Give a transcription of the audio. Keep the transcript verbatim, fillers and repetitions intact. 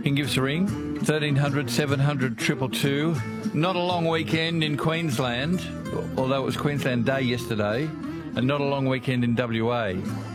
can give us a ring. thirteen hundred, seven hundred, two two two. Not a long weekend in Queensland, although it was Queensland Day yesterday, and not a long weekend in W A.